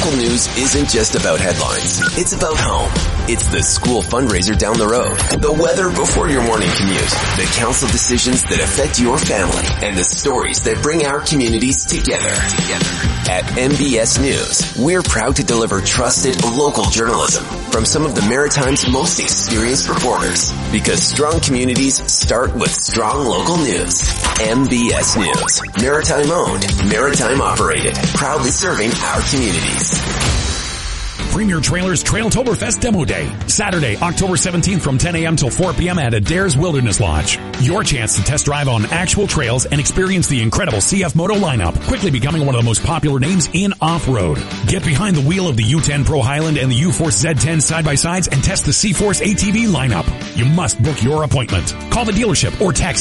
local news isn't just about headlines. It's about home. It's the school fundraiser down the road, the weather before your morning commute, the council decisions that affect your family, and the stories that bring our communities together. At MBS News, we're proud to deliver trusted local journalism from some of the Maritime's most experienced reporters. Because strong communities start with strong local news. MBS News. Maritime owned, Maritime operated. Proudly serving our communities. Premier Trailers Trailtoberfest Demo Day. Saturday, October 17th from 10 a.m. till 4 p.m. at Adair's Wilderness Lodge. Your chance to test drive on actual trails and experience the incredible CF Moto lineup, quickly becoming one of the most popular names in off-road. Get behind the wheel of the U10 Pro Highland and the U-Force Z10 side-by-sides and test the C-Force ATV lineup. You must book your appointment. Call the dealership or text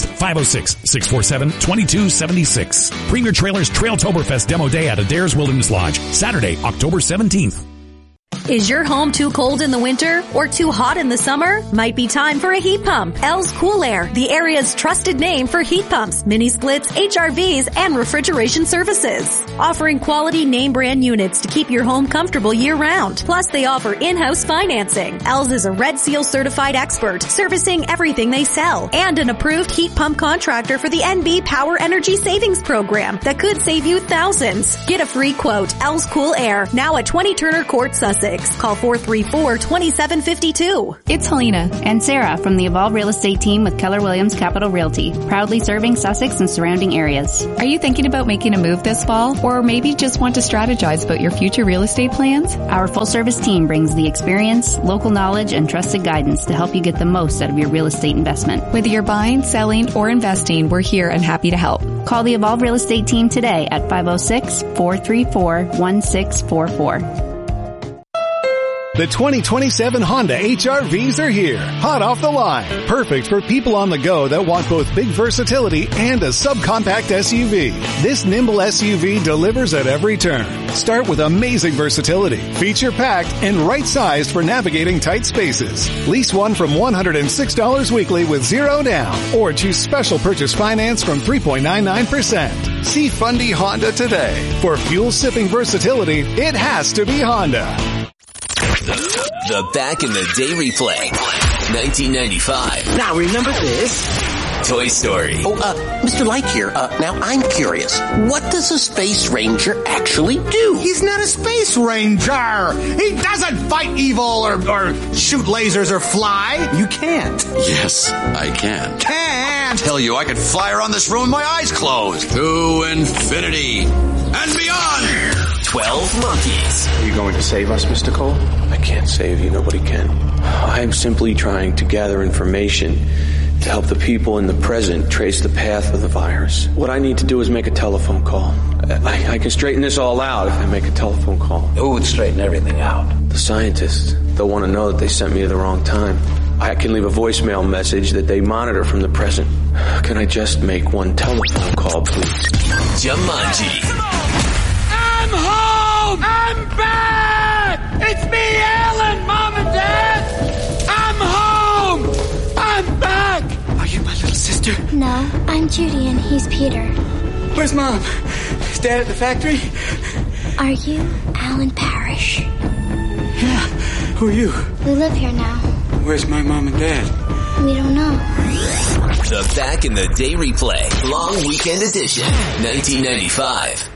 506-647-2276. Premier Trailers Trailtoberfest Demo Day at Adair's Wilderness Lodge. Saturday, October 17th. Is your home too cold in the winter or too hot in the summer? Might be time for a heat pump. El's Cool Air, the area's trusted name for heat pumps, mini splits, HRVs, and refrigeration services. Offering quality name brand units to keep your home comfortable year round. Plus, they offer in-house financing. El's is a Red Seal certified expert, servicing everything they sell, and an approved heat pump contractor for the NB Power Energy Savings Program that could save you thousands. Get a free quote. El's Cool Air, now at 20 Turner Court, Sussex. Call 434-2752. It's Helena and Sarah from the Evolve Real Estate team with Keller Williams Capital Realty, proudly serving Sussex and surrounding areas. Are you thinking about making a move this fall, or maybe just want to strategize about your future real estate plans? Our full-service team brings the experience, local knowledge, and trusted guidance to help you get the most out of your real estate investment. Whether you're buying, selling, or investing, we're here and happy to help. Call the Evolve Real Estate team today at 506-434-1644. The 2027 Honda HR-Vs are here, hot off the line. Perfect for people on the go that want both big versatility and a subcompact SUV. This nimble SUV delivers at every turn. Start with amazing versatility, feature-packed, and right-sized for navigating tight spaces. Lease one from $106 weekly with zero down, or choose special purchase finance from 3.99%. See Fundy Honda today. For fuel-sipping versatility, it has to be Honda. The Back in the Day replay. 1995. Now remember this? Toy Story. Mr. Light here. Now I'm curious. What does a Space Ranger actually do? He's not a Space Ranger. He doesn't fight evil or shoot lasers or fly. You can't. Yes, I can. Can't. Tell you I could fly around this room with my eyes closed. To infinity and beyond. 12 Monkeys. Are you going to save us, Mr. Cole? I can't save you. Nobody can. I'm simply trying to gather information to help the people in the present trace the path of the virus. What I need to do is make a telephone call. I can straighten this all out if I make a telephone call. Who would straighten everything out? The scientists. They'll want to know that they sent me at the wrong time. I can leave a voicemail message that they monitor from the present. Can I just make one telephone call, please? Jumanji. I'm home! I'm back! It's me, Alan, Mom and Dad! I'm home! I'm back! Are you my little sister? No, I'm Judy and he's Peter. Where's Mom? Is Dad at the factory? Are you Alan Parrish? Yeah. Who are you? We live here now. Where's my Mom and Dad? We don't know. The Back in the Day replay. Long Weekend Edition. 1995.